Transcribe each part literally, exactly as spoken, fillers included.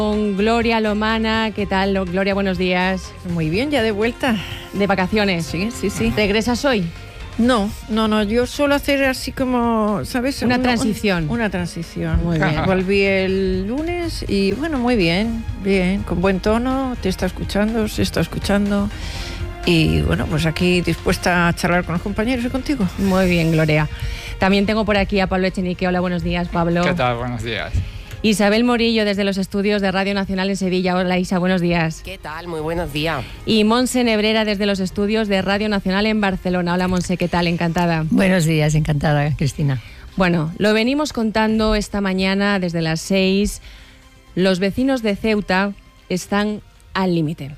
Con Gloria Lomana, ¿qué tal? Gloria, buenos días. Muy bien, ya de vuelta. ¿De vacaciones? Sí, sí, sí. ¿Regresas hoy? No, no, no, yo suelo hacer así como, ¿sabes? Una Uno, transición. Una transición. Muy bien. Volví el lunes y bueno, muy bien, bien, con buen tono, te está escuchando, se está escuchando. Y bueno, pues aquí dispuesta a charlar con los compañeros y contigo. Muy bien, Gloria. También tengo por aquí a Pablo Echenique. Hola, buenos días, Pablo. ¿Qué tal? Buenos días. Isabel Morillo, desde los estudios de Radio Nacional en Sevilla. Hola, Isa, buenos días. ¿Qué tal? Muy buenos días. Y Monse Nebrera, desde los estudios de Radio Nacional en Barcelona. Hola, Monse, ¿qué tal? Encantada. Buenos días, encantada, Cristina. Bueno, lo venimos contando esta mañana desde las seis. Los vecinos de Ceuta están al límite.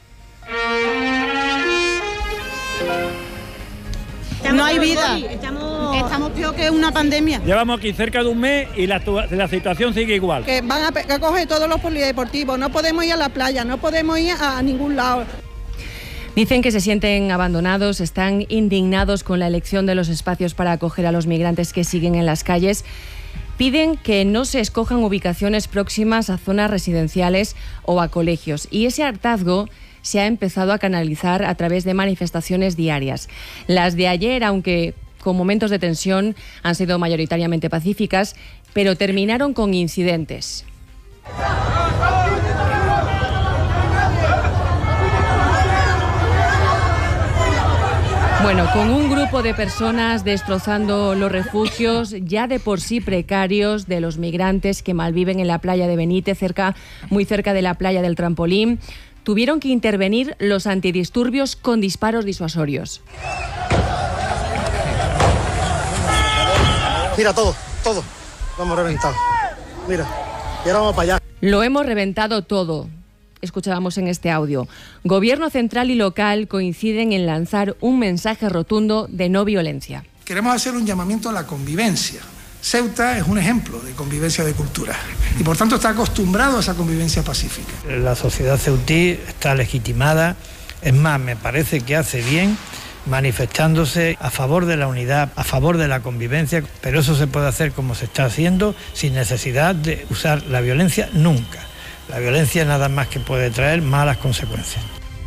No hay vida, estamos, estamos peor que una pandemia. Llevamos aquí cerca de un mes y la, la situación sigue igual. Que van a, a coger todos los polideportivos, no podemos ir a la playa, no podemos ir a, a ningún lado. Dicen que se sienten abandonados, están indignados con la elección de los espacios para acoger a los migrantes que siguen en las calles. Piden que no se escojan ubicaciones próximas a zonas residenciales o a colegios. Y ese hartazgo se ha empezado a canalizar a través de manifestaciones diarias. Las de ayer, aunque con momentos de tensión, han sido mayoritariamente pacíficas, pero terminaron con incidentes. Bueno, con un grupo de personas destrozando los refugios ya de por sí precarios de los migrantes que malviven en la playa de Benítez, cerca, muy cerca de la playa del Trampolín, tuvieron que intervenir los antidisturbios con disparos disuasorios. Mira todo, todo, lo hemos reventado. Mira, y ahora vamos para allá. Lo hemos reventado todo. Escuchábamos en este audio. Gobierno central y local coinciden en lanzar un mensaje rotundo de no violencia. Queremos hacer un llamamiento a la convivencia. Ceuta es un ejemplo de convivencia de cultura y por tanto está acostumbrado a esa convivencia pacífica. La sociedad ceutí está legitimada, es más, me parece que hace bien manifestándose a favor de la unidad, a favor de la convivencia, pero eso se puede hacer como se está haciendo sin necesidad de usar la violencia nunca. La violencia nada más que puede traer malas consecuencias.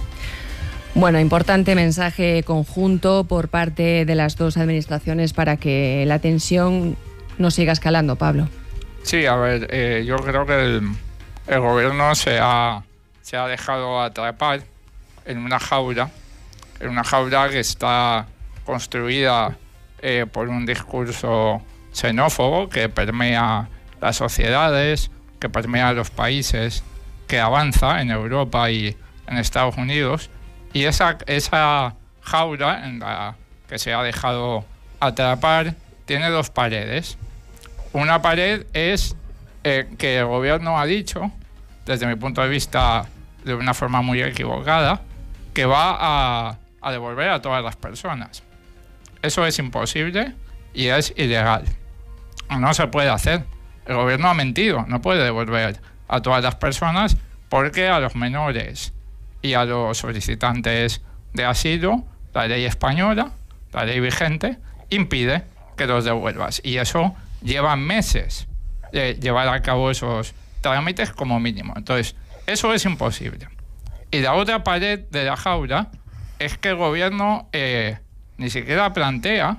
Bueno, importante mensaje conjunto por parte de las dos administraciones para que la tensión no siga escalando, Pablo. Sí, a ver, eh, yo creo que el, el gobierno se ha, se ha dejado atrapar en una jaula, en una jaula que está construida eh, por un discurso xenófobo que permea las sociedades, que permea los países, que avanza en Europa y en Estados Unidos. Y esa, esa jaula en la que se ha dejado atrapar tiene dos paredes. Una pared es eh, que el gobierno ha dicho, desde mi punto de vista de una forma muy equivocada, que va a, a devolver a todas las personas. Eso es imposible y es ilegal. No se puede hacer. El gobierno ha mentido, no puede devolver a todas las personas porque a los menores y a los solicitantes de asilo, la ley española, la ley vigente, impide que los devuelvas. Y eso lleva meses de llevar a cabo esos trámites como mínimo. Entonces, eso es imposible. Y la otra pared de la jaula es que el gobierno eh, ni siquiera plantea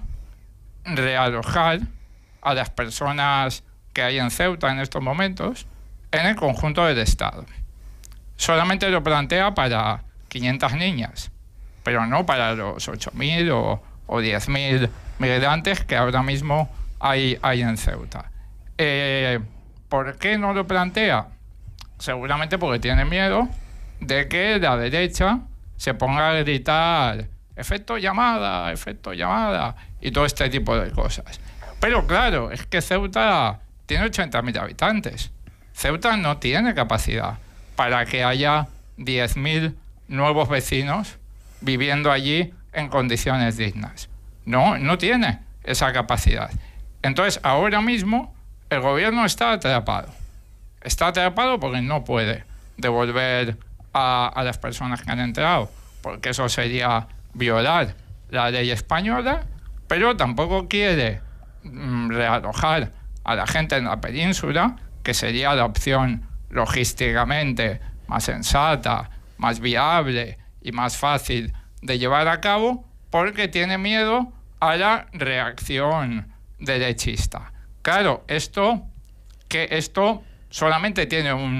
realojar a las personas que hay en Ceuta en estos momentos en el conjunto del Estado. Solamente lo plantea para quinientas niñas, pero no para los ocho mil o, o diez mil migrantes que ahora mismo hay, hay en Ceuta. Eh, ¿Por qué no lo plantea? Seguramente porque tiene miedo de que la derecha se ponga a gritar efecto llamada, efecto llamada y todo este tipo de cosas. Pero claro, es que Ceuta tiene ochenta mil habitantes. Ceuta no tiene capacidad para que haya diez mil nuevos vecinos viviendo allí en condiciones dignas. No, no tiene esa capacidad. Entonces, ahora mismo, el gobierno está atrapado. Está atrapado porque no puede devolver a, a las personas que han entrado, porque eso sería violar la ley española, pero tampoco quiere mm, realojar a la gente en la península, que sería la opción logísticamente más sensata, más viable y más fácil de llevar a cabo, porque tiene miedo a la reacción derechista. Claro, esto, que esto solamente tiene un